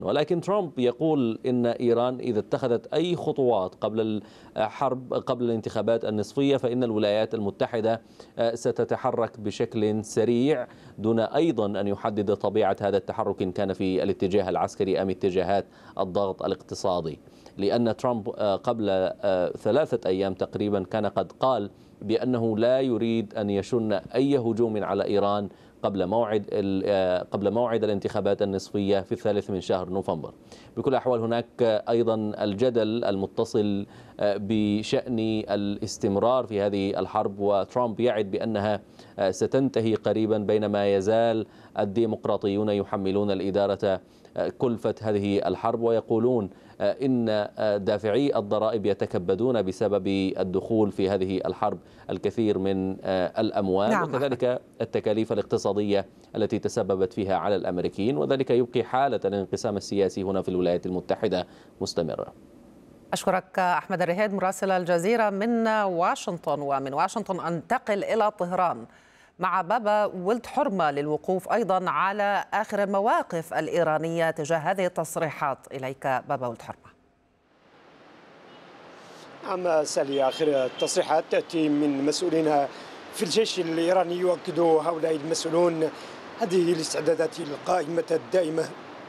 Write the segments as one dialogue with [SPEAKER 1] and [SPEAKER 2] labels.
[SPEAKER 1] ولكن ترامب يقول إن إيران إذا اتخذت أي خطوات قبل الحرب، قبل الانتخابات النصفية، فإن الولايات المتحدة ستتحرك بشكل سريع، دون أيضا أن يحدد طبيعة هذا التحرك إن كان في الاتجاه العسكري أم اتجاهات الضغط الاقتصادي. لأن ترامب قبل 3 أيام تقريبا كان قد قال بأنه لا يريد أن يشن أي هجوم على إيران قبل موعد الانتخابات النصفية في 3 من شهر نوفمبر. بكل الأحوال هناك أيضا الجدل المتصل بشأن الاستمرار في هذه الحرب، وترامب يعد بأنها ستنتهي قريبا، بينما يزال الديمقراطيون يحملون الإدارة كلفة هذه الحرب، ويقولون إن دافعي الضرائب يتكبدون بسبب الدخول في هذه الحرب الكثير من الأموال. نعم. وكذلك التكاليف الاقتصادية التي تسببت فيها على الأمريكيين، وذلك يبقي حالة الانقسام السياسي هنا في الولايات المتحدة مستمرة.
[SPEAKER 2] أشكرك أحمد الرهيد مراسل الجزيرة من واشنطن. ومن واشنطن أنتقل إلى طهران مع بابا ولد حرمة للوقوف أيضا على آخر المواقف الإيرانية تجاه هذه التصريحات. إليك بابا ولد حرمة.
[SPEAKER 3] نعم سالي، آخر التصريحات تأتي من مسؤولين في الجيش الإيراني، يؤكدوا هؤلاء المسؤولون هذه الاستعدادات القائمة الدائمة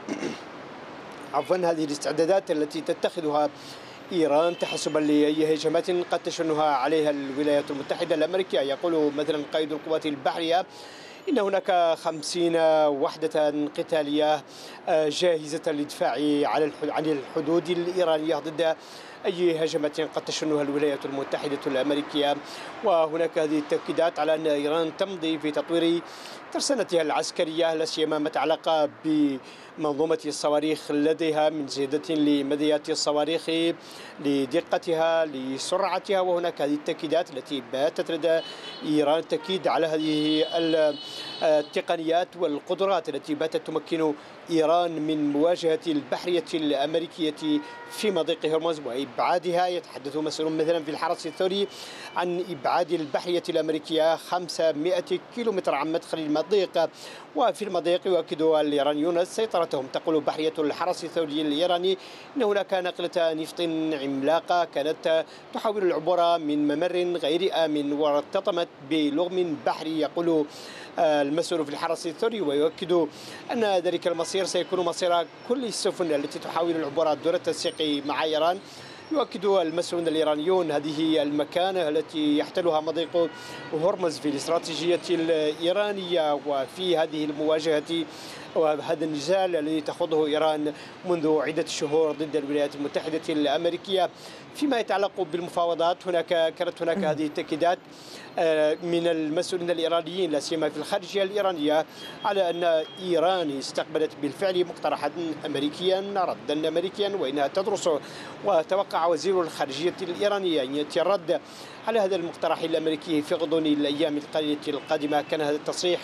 [SPEAKER 3] هذه الاستعدادات التي تتخذها إيران تحسبا لأي هجمات قد تشنها عليها الولايات المتحدة الأمريكية. يقول مثلا قائد القوات البحرية إن هناك 50 وحدة قتالية جاهزة للدفاع عن الحدود الإيرانية ضد أي هجمات قد تشنها الولايات المتحدة الأمريكية. وهناك هذه التأكيدات على أن إيران تمضي في تطوير ترسانتها العسكرية، لا سيما ما يتعلق بمنظومة الصواريخ لديها من زيادة لمديات الصواريخ، لدقتها، لسرعتها. وهناك هذه التأكيدات التي باتت لدى إيران تأكيد على هذه التقنيات والقدرات التي باتت تمكن إيران من مواجهة البحرية الأمريكية في مضيق هرمز وإبعادها. يتحدث مسؤولون مثلا في الحرس الثوري عن إبعاد البحرية الأمريكية 500 كيلومتر عن مدخل المضيق. وفي المضيق يؤكد الإيرانيون سيطرتهم. تقول بحرية الحرس الثوري الإيراني إن هناك نقلة نفط عملاقة كانت تحاول العبور من ممر غير آمن وارتطمت بلغم بحري. يقول المسؤول في الحرس الثوري ويؤكد أن ذلك المصير سيكون مصير كل السفن التي تحاول العبور دون التنسيق مع إيران. يؤكد المسؤولون الإيرانيون هذه المكانة التي يحتلها مضيق هرمز في الاستراتيجية الإيرانية وفي هذه المواجهة وهذا النزال الذي تخوضه إيران منذ عدة شهور ضد الولايات المتحدة الأمريكية. فيما يتعلق بالمفاوضات كانت هناك هذه التأكيدات من المسؤولين الإيرانيين لا سيما في الخارجية الإيرانية على أن إيران استقبلت بالفعل مقترحا أمريكيا ردا أمريكيا وإنها تدرسه. وتوقع وزير الخارجية الإيراني أن يأتي الرد على هذا المقترح الأمريكي في غضون الأيام القليلة القادمة. كان هذا التصريح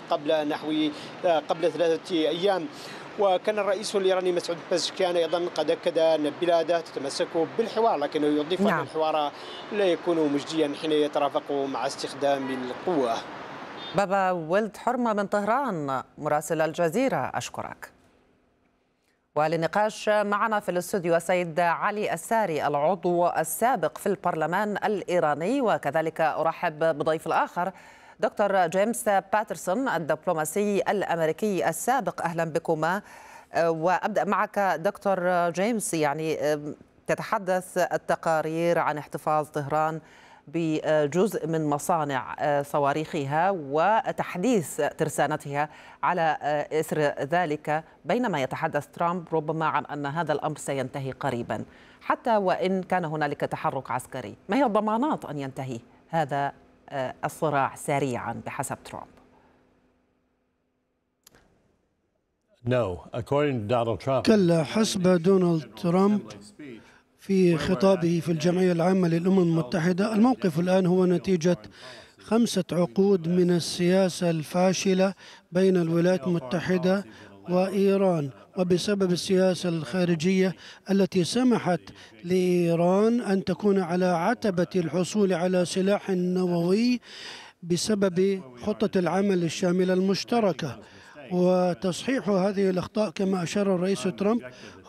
[SPEAKER 3] قبل 3 أيام. وكان الرئيس الإيراني مسعود بزشكيان أيضا قد أكد أن بلاده تتمسك بالحوار، لكنه يضيف أن الحوار لا يكون مجديا حين يترافق مع استخدام القوة.
[SPEAKER 2] بابا ولد حرمة من طهران مراسل الجزيرة، أشكرك. وللنقاش معنا في الاستوديو السيد علي الساري العضو السابق في البرلمان الإيراني، وكذلك أرحب بضيف الآخر دكتور جيمس باترسون الدبلوماسي الأمريكي السابق. أهلا بكما. وأبدأ معك دكتور جيمس. يعني تتحدث التقارير عن احتفاظ طهران بجزء من مصانع صواريخها وتحديث ترسانتها على إثر ذلك، بينما يتحدث ترامب ربما عن أن هذا الأمر سينتهي قريبا حتى وإن كان هنالك تحرك عسكري. ما هي الضمانات أن ينتهي هذا الصراع سريعا بحسب ترامب؟
[SPEAKER 4] كلا، حسب دونالد ترامب في خطابه في الجمعية العامة للأمم المتحدة، الموقف الآن هو نتيجة 5 عقود من السياسة الفاشلة بين الولايات المتحدة وإيران، وبسبب السياسة الخارجية التي سمحت لإيران أن تكون على عتبة الحصول على سلاح نووي بسبب خطة العمل الشاملة المشتركة. وتصحيح هذه الأخطاء كما أشار الرئيس ترامب